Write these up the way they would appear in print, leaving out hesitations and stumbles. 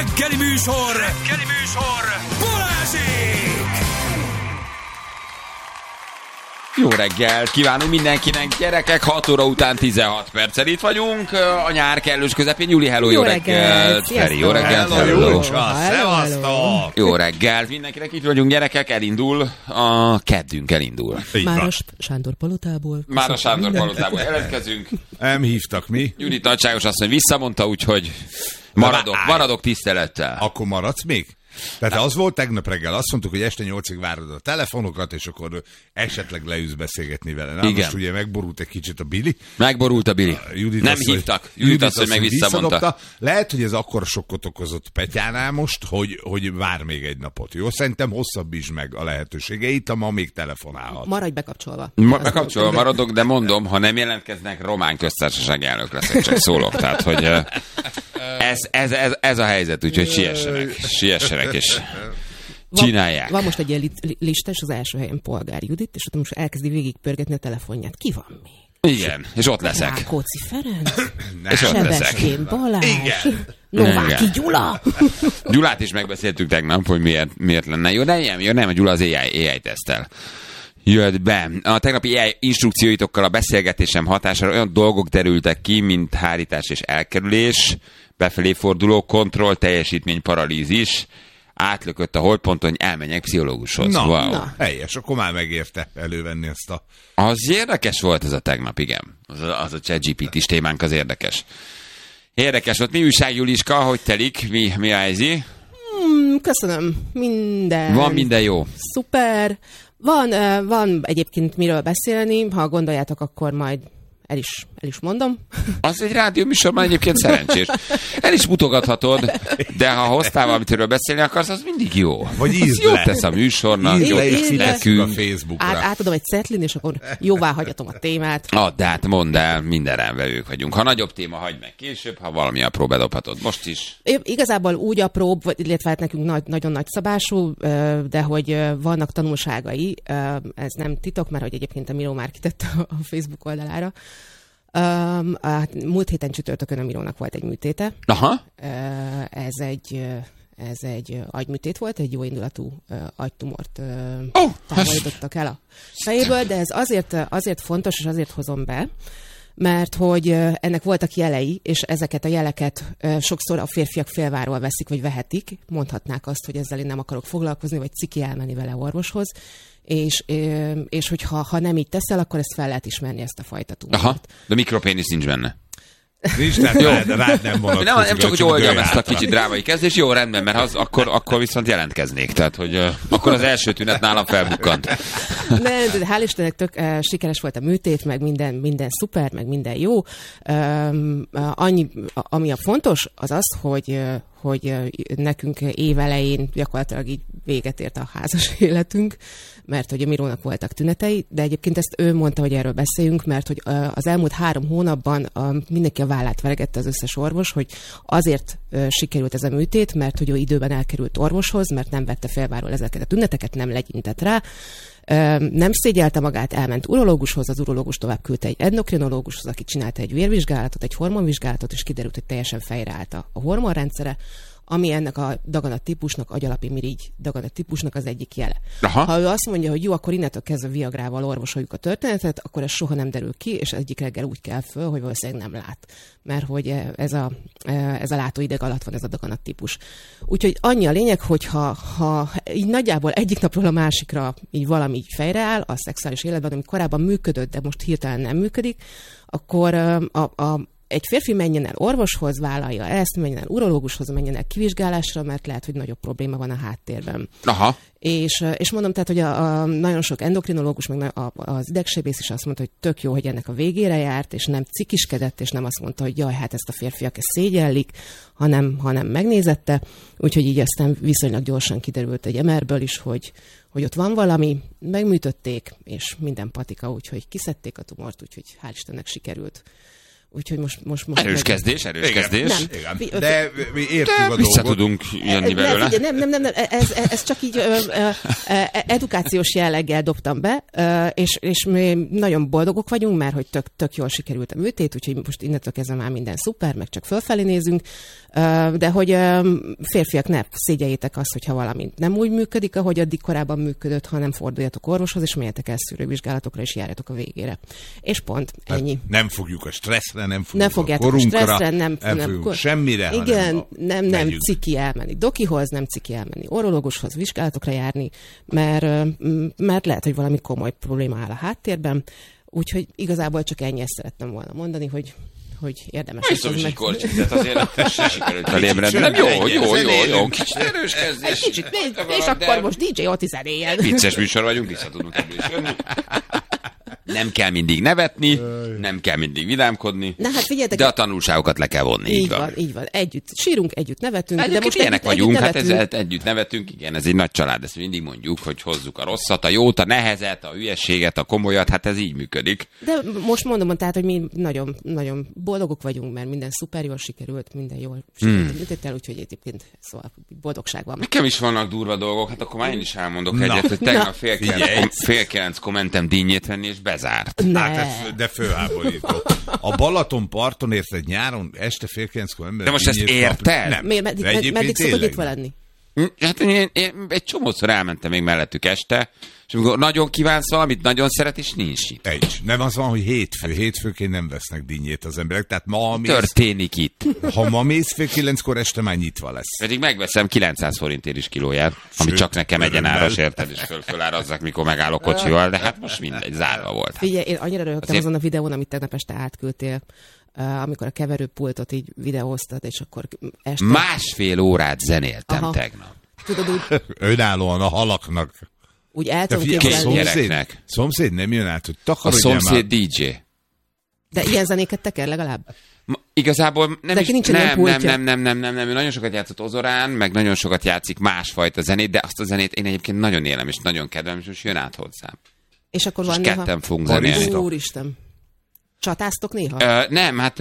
reggeli műsor, Balázsék! Jó reggelt kívánunk mindenkinek, gyerekek, 6 óra után 16 perccel itt vagyunk, a nyár kellős közepén. Júli, hello, jó reggelt! Feri, jó reggelt, hello! Szevasztok! Jó reggelt mindenkinek, itt vagyunk, gyerekek, elindul, a keddünk elindul. Már a Sándor Palotából. Már a Sándor Palotából jelentkezünk. Nem hívtak mi. Judit nagyságos azt mondja, visszamondta, úgyhogy maradok tisztelettel. Akkor maradsz még? Tehát az volt tegnap reggel, azt mondtuk, hogy este 8-ig várod a telefonokat, és akkor esetleg leülsz beszélgetni vele. Na, most ugye megborult egy kicsit a Billy. Megborult a Billy. Nem hívtak. Judit azt, hogy meg visszamondta. Lehet, hogy ez akkora sokkot okozott Petyánál most, hogy vár még egy napot. Jó? Szerintem hosszabbítsd meg a lehetőségeit, ha ma még telefonálhat. Maradj bekapcsolva. Bekapcsolva maradok, de mondom, ha nem jelentkeznek, román köztársaság elnök leszek, csak szólok. Tehát, hogy ez a helyzet, úgyhogy siessenek és csinálják. Van most egy ilyen lista, és az első helyen Polgár Judit, és ott most elkezdi végigpörgetni a telefonját. Ki van még? Igen, és ott leszek. Rákóczi Ferenc, és ott leszek. Sebestyén Balázs, Igen. Nováky Gyula. Gyulát is megbeszéltük tegnap, hogy miért lenne. Jó, nem, a Gyula az AI tesztel. Jött be. A tegnapi AI instrukcióitokkal a beszélgetésem hatására olyan dolgok derültek ki, mint hárítás és elkerülés, befelé forduló kontroll, teljesítmény paralízis, átlökött a holdponton, hogy elmenjek pszichológushoz. Na, helyes, akkor már megérte elővenni ezt a... Az érdekes volt ez a tegnap, igen. Az a ChatGPT-s témánk az érdekes. Érdekes volt. Mi újság, Juliska? Hogy telik? Mi a helyzi? Köszönöm. Minden. Van minden jó. Szuper. Van egyébként miről beszélni, ha gondoljátok, akkor majd el is mondom. Az egy rádióműsorban egyébként szerencsés. El is mutogathatod, de ha hoztál valamiről beszélni akarsz, az mindig jó. Vagy ízd jót le. tesz a műsornak, jót tesz nekünk. A Facebookra. Átadom egy cetlin, és akkor jóvá hagyhatom a témát. Add át, mondd el, minden ránvevők vagyunk. Ha nagyobb téma, hagyd meg később, ha valami apró bedobhatod. Most is. Igazából úgy apróbb, illetve hát nekünk nagyon nagy szabású, de hogy vannak tanulságai, ez nem titok, mert hogy egyébként a Miró már kitette a Facebook oldalára. Múlt héten csütörtökön a Mirónak volt egy műtéte. Aha. Ez egy agyműtét volt, egy jóindulatú agytumort távolítottak el a fejéből, de ez azért fontos, és azért hozom be, mert hogy ennek voltak jelei, és ezeket a jeleket sokszor a férfiak félváról veszik, vagy vehetik. Mondhatnák azt, hogy ezzel én nem akarok foglalkozni, vagy ciki elmenni vele orvoshoz. És hogyha nem így teszel, akkor ezt fel lehet ismerni, ezt a fajta tumort. Aha, de mikropénisz nincs benne. Nincs, tehát rád nem vonatkozik. Nem csak, hogy oldjam ezt a kicsit drámai kezdés. Jó, rendben, mert az, akkor viszont jelentkeznék. Tehát, hogy akkor az első tünet nálam felbukkant. De hál' Istennek tök sikeres volt a műtét, meg minden szuper, meg minden jó. Ami a fontos, az az, hogy nekünk évelején gyakorlatilag így véget ért a házas életünk, mert hogy a Mirónak voltak tünetei, de egyébként ezt ő mondta, hogy erről beszéljünk, mert hogy az elmúlt 3 hónapban mindenki a vállát veregette, az összes orvos, hogy azért sikerült ez a műtét, mert hogy ő időben elkerült orvoshoz, mert nem vette félváról ezeket a tüneteket, nem legyintett rá, nem szégyelte magát, elment urológushoz, az urológus tovább küldte egy endokrinológushoz, aki csinálta egy vérvizsgálatot, egy hormonvizsgálatot, és kiderült, hogy teljesen fejreállt a hormonrendszere, ami ennek a daganattípusnak, agyalapi mirigy daganattípusnak az egyik jele. Aha. Ha ő azt mondja, hogy jó, akkor innentől kezdve Viagrával orvosoljuk a történetet, akkor ez soha nem derül ki, és egyik reggel úgy kell föl, hogy valószínűleg nem lát. Mert hogy ez a látóideg alatt van ez a daganattípus. Úgyhogy annyi a lényeg, hogy ha így nagyjából egyik napról a másikra így valami így fejreáll a szexuális életben, ami korábban működött, de most hirtelen nem működik, akkor egy férfi menjen el orvoshoz, vállalja ezt, menjen el urológushoz, menjen el kivizsgálásra, mert lehet, hogy nagyobb probléma van a háttérben. Aha. És mondom, tehát, hogy nagyon sok endokrinológus, meg az idegsebész is azt mondta, hogy tök jó, hogy ennek a végére járt, és nem cikiskedett, és nem azt mondta, hogy jaj, hát ezt a férfiak ezt szégyellik, hanem megnézette. Úgyhogy így aztán viszonylag gyorsan kiderült egy MR-ből is, hogy ott van valami, megműtötték, és minden patika, úgyhogy kiszedték a tumort, úgyhogy hál' Istennek sikerült Úgyhogy most erős kezdés. Nem. De mi értjük a dolgot. Vissza tudunk jönni belőle. Nem. Ez csak így edukációs jelleggel dobtam be, és mi nagyon boldogok vagyunk, mert hogy tök jól sikerült a műtét, úgyhogy most innentől kezdve már minden szuper, meg csak fölfelé nézünk, de hogy férfiak, ne szégyeljétek azt, hogyha valami nem úgy működik, ahogy addig korábban működött, hanem forduljatok orvoshoz, és menjetek el szűrővizsgálatokra, és járjatok a végére. És pont, ennyi. Nem fogjuk a stresszre, nem fogjuk a korunkra, nem fogjuk semmire, igen, nem ciki elmenni dokihoz, nem ciki elmenni orológushoz, vizsgálatokra járni, mert lehet, hogy valami komoly probléma áll a háttérben, úgyhogy igazából csak ennyi, ezt szerettem volna mondani, hogy érdemes. Biztos, hogy korcsitet azért se sikerült felébredni. Nem jó, kicsit erős kezdés. És akkor most DJ Oti zenéjel. Vicces műsor vagyunk, vissza tudunk ebből is jönni. Nem kell mindig nevetni, nem kell mindig vidámkodni, de a tanulságokat le kell vonni. Így van. Együtt sírunk, együtt nevetünk. Egyébként de most ilyenek vagyunk, hát együtt nevetünk, igen, ez egy nagy család, ezt mindig mondjuk, hogy hozzuk a rosszat, a jót, a nehezet, a hülyeséget, a komolyat, hát ez így működik. De most mondom, tehát, hogy mi nagyon, nagyon boldogok vagyunk, mert minden szuper jól sikerült, minden jól sikerült, úgyhogy egyébként szóval boldogság van. Nekem is vannak durva dolgok, hát akkor már én is elmondok egyet, hogy tegnap fél kilenckor mentem dinnyét venni, és bezárt. Hát de főháborító. A Balaton parton érted nyáron, este 8:30 ember. De most ezt érted? Nem. Meddig szokott itt lenni? Hát én egy csomószor elmentem még mellettük este, és amikor nagyon kívánsz valamit, nagyon szeret, és nincs itt. Nem az van, hogy hétfőként nem vesznek dinnyét az emberek, tehát ma történik itt. Ha ma mész fél 9-kor, este már nyitva lesz. Pedig megveszem 900 forintért is kilóját, ami csak nekem egyenáras, érted, és fölárazzak, mikor megállok kocsival, de hát most mindegy, zárva volt. Figyelj, én annyira röhögtem azon a videón, amit tegnap este átküldtél, amikor a keverőpultot így videóztad, és akkor este... 1,5 órát zenéltem tegnap. Tudod úgy... Önállóan a halaknak. Úgy el tudom képzelni. Szomszéd nem jön át, hogy takarodjál már. A szomszéd DJ. De ilyen zenéket teker legalább? Igazából nem de is, nem. Ő nagyon sokat játszott Ozorán, meg nagyon sokat játszik másfajta zenét, de azt a zenét én egyébként nagyon élem, és nagyon kedvelem, és most jön át hozzám. És akkor van néha... ketten fogunk zenélni. Úristen. Csatáztok néha? Nem, hát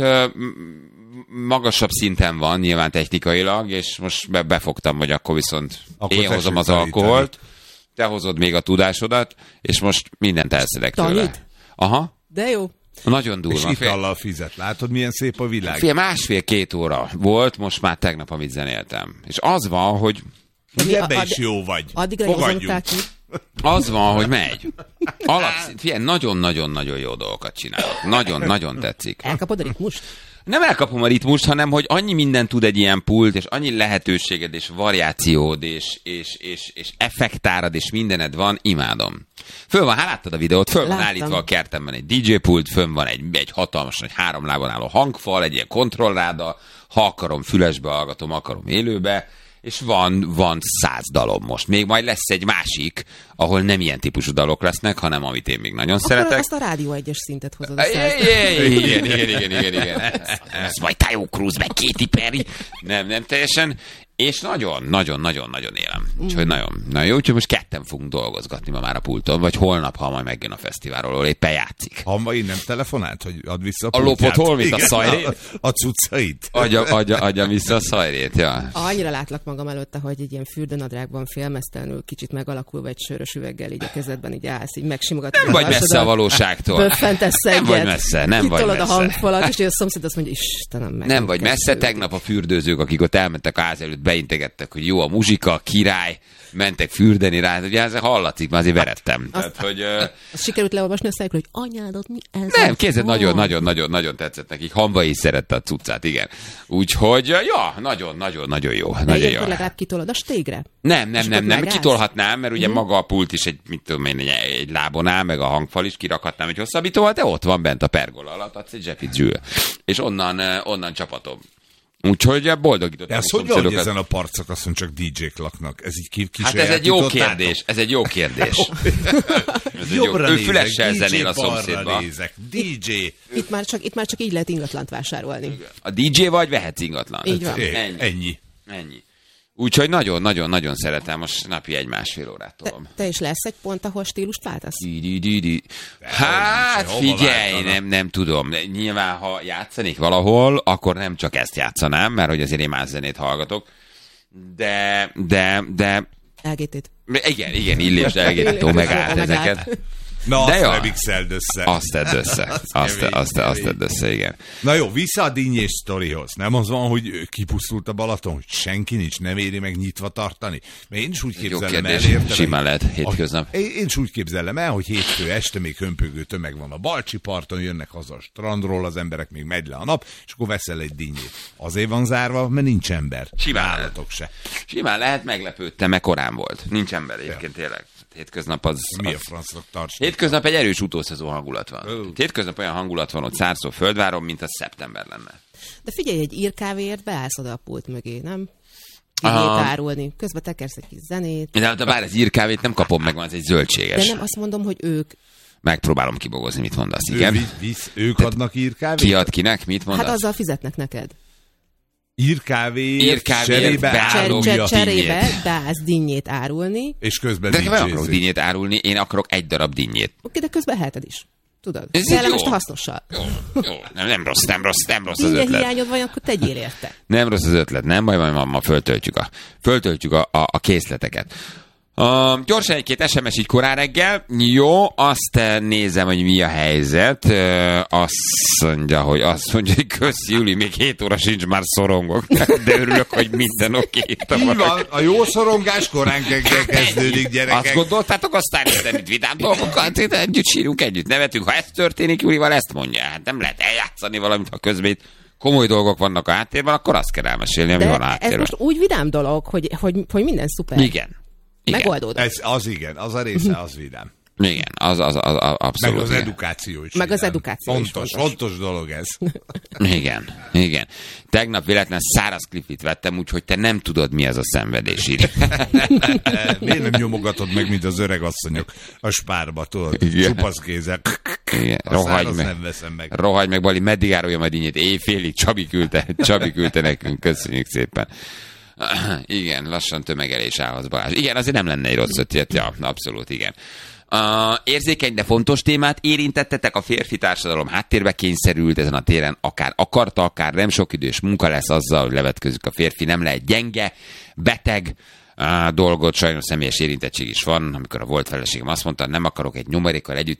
magasabb szinten van nyilván technikailag, és most befogtam, hogy akkor viszont én hozom az alkoholt, te hozod még a tudásodat, és most mindent elszedek tőle. Aha. De jó. Nagyon durva. És itallal fizet. Látod, milyen szép a világ? 1,5-2 óra volt, most már tegnap, amit zenéltem. És az van, hogy... Ebben is jó vagy. Addigra hozomták ki. Az van, hogy megy. Nagyon-nagyon-nagyon jó dolgokat csinálok. Nagyon-nagyon tetszik. Elkapod a ritmust? Nem elkapom a ritmust, hanem hogy annyi mindent tud egy ilyen pult, és annyi lehetőséged, és variációd, és effektárad, és mindened van, imádom. Föl van, láttad a videót, föl van állítva a kertemben egy DJ pult, fönn van egy hatalmas, nagy 3 lábon álló hangfal, egy ilyen kontrollráda, ha akarom, fülesbe hallgatom, akarom élőbe, és van 100 dalom most. Még majd lesz egy másik, ahol nem ilyen típusú dalok lesznek, hanem amit én még nagyon szeretek. Azt a Rádió 1-es szintet hozod a Igen. Ez majd Tayo Cruz, meg Katy Perry. Nem teljesen. És nagyon-nagyon élem. Úgyhogy nagyon jó. Úgyhogy most ketten fogunk dolgozgatni ma már a pulton, vagy holnap, ha majd megjön a fesztiválról, ahol éppen játszik. Hamvai nem telefonált, hogy add vissza a pultját? A lopott holmit, a szajrét? A cuccait. Adja vissza a szajrét, ja. Annyira látlak magam előtte, hogy egy ilyen fürdőnadrágban félmeztelenül, kicsit megalakulva egy sörös üveggel így a kezedben így állsz, így megsimogatod. Nem vagy messze a valóságtól. Böffentesz egyet. Nem vagy messze. Kitolod a hangfalat, és a szomszéd azt mondja, Istenem meg. Nem vagy messze. Tegnap a fürdőzők, akik ott elmentek a ház előtt, beintegettek, hogy jó a muzsika, király, mentek fürdeni rá, ugye ez hallatszik, már azért verettem. Tehát, hogy, azt sikerült leolvasni a szájukról, hogy anyádat mi ez? Nem, kézed nagyon tetszett nekik. Hamba is szerette a cuccát, igen. Úgyhogy, ja, nagyon jó. De ilyenkor legalább kitolod a stégre? Nem, kitolhatnám, mert ugye maga a pult is egy lábon áll, meg a hangfal is kirakhatnám egy hosszabbítóval, de ott van bent a pergola alatt, adsz egy zsepit zsül. És onnan csapatom. Úgyhogy boldogítottam. De az hogy van, hogy ezen a parcakaszon csak DJ-k laknak? Ez így hát ez egy jó kérdés. Ő fülessel zenél a szomszédba. DJ. Itt már csak így lehet ingatlant vásárolni. A DJ vagy vehetsz ingatlan. Így van. Ennyi. Úgyhogy nagyon-nagyon-nagyon szeretem, most napi 1-1,5 órát tolom. Te is lesz egy pont, ahol stílust váltasz? Hát figyelj, nem tudom. Nyilván, ha játszanék valahol, akkor nem csak ezt játszanám, mert hogy azért én más zenét hallgatok. De... LGT-t. Igen, Illést, LGT-t, Omegát, ezeket. Na, azt remixeld össze. Azt tedd össze, igen. Na jó, vissza a dinnyés sztorihoz. Nem az van, hogy kipusztult a Balaton, hogy senki nincs, nem éri meg nyitva tartani? Mert én is úgy képzelem el, értem, simán lehet hétköznap. Én is úgy képzelem el, hogy hétfő este még hömpögő tömeg van a Balcsi parton, jönnek haza a strandról, az emberek még megy le a nap, és akkor veszel egy dinnyét. Azért van zárva, mert nincs ember. Simán se. Simán lehet, meglepődtem, mert korán volt. Nincs ember egyébként tényleg. Hétköznap az... Mi a francnak tarts? Hétköznap egy erős utószezon hangulat van. Hétköznap olyan hangulat van ott Szárszó Földváron, mint az szeptember lenne. De figyelj, egy írkávéért beállsz oda a pult mögé, nem? Dinnyét árulni. Közben tekersz egy kis zenét. De bár az írkávét nem kapom meg, az egy zöldséges. De nem azt mondom, hogy ők... Megpróbálom kibogozni, mit mondasz, igen. Ők adnak írkávét? Ki ad kinek, mit mondasz? Hát azzal fizetnek neked. Írkávéért cserébe beállsz dinnyét árulni. És közben de nem akarok dinnyét árulni, én akarok egy darab dinnyét. Oké, de közben heted is. Tudod? Ez kellemes a hasznossal. Jó. Nem rossz az ötlet. ötlet. Hiányod van, akkor tegyél érte. Nem rossz az ötlet, nem baj, ma föltöltjük a készleteket. Gyorsan egy-két SMS így korán reggel. Jó, azt nézem, hogy mi a helyzet. Azt mondja, hogy kösz, Júli, még 7 óra sincs, már szorongok. De örülök, hogy minden oké. Így van, a jó szorongás korán kezdődik, gyerekek. Azt gondoltátok, aztán itt vidám dolgokat, együtt sírunk, együtt nevetünk. Ha ez történik, Júlival ezt mondja. Hát nem lehet eljátszani valamit, ha közben komoly dolgok vannak a háttérben, akkor azt kell elmesélni, ami van a háttérben. Ez most úgy vidám dolog, hogy minden szuper. Igen. Megoldódott. Az igen, az a része, az vidám. Igen, az abszolút. Meg az edukáció is. Meg az edukáció fontos dolog ez. Igen. Tegnap véletlen száraz klipit vettem, úgyhogy te nem tudod, mi ez a szenvedés így. Miért nem nyomogatod meg, mint az öreg asszonyok a spárba, tudod? Csupasz kézzel. Igen. Rohagy meg, Bali, meddig árulja majd dinnyét? Éjfélig Csabi küldte nekünk, köszönjük szépen. Igen, lassan tömegelés állhatsz, Balázs. Igen, azért nem lenne egy rossz ötlet. Ja, abszolút, igen. Érzékeny, de fontos témát érintettetek, a férfi társadalom háttérbe kényszerült ezen a téren, akár akarta, akár nem, sok idős munka lesz azzal, hogy levetkőzik a férfi, nem lehet gyenge, beteg dolgot, sajnos személyes érintettség is van, amikor a volt feleségem azt mondta, nem akarok egy nyomorikkal együtt